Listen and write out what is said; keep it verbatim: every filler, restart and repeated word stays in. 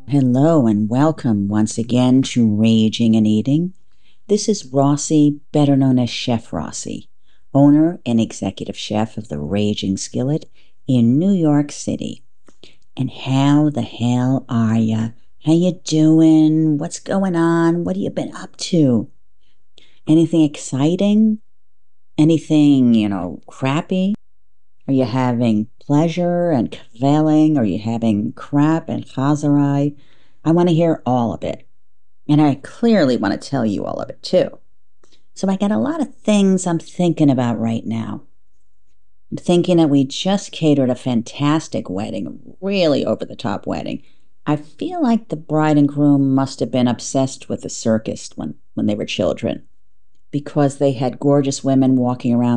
Hello and welcome once again to Raging and Eating. This is Rossi, better known as Chef Rossi, owner and executive chef of the Raging Skillet in New York City. And how the hell are ya? How you doing? What's going on? What have you been up to? Anything exciting? Anything, you know, crappy? Are you having pleasure and kvelling? Are you having crap and chazarai? I want to hear all of it. And I clearly want to tell you all of it too. So I got a lot of things I'm thinking about right now. I'm thinking that we just catered a fantastic wedding, a really over the top wedding. I feel like the bride and groom must have been obsessed with the circus when, when they were children, because they had gorgeous women walking around